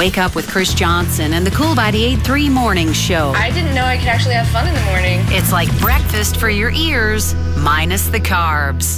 Wake Up with Chris Johnson and the Cool 98.3 Morning Show. I didn't know I could actually have fun in the morning. It's like breakfast for your ears, minus the carbs.